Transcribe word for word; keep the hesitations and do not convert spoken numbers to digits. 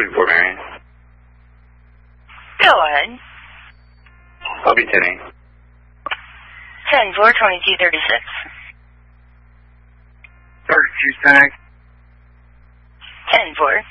waiting for, Marion? Go ahead. I'll be ten eight. ten four, twenty-two thirty-six. thirty-two tag. ten four.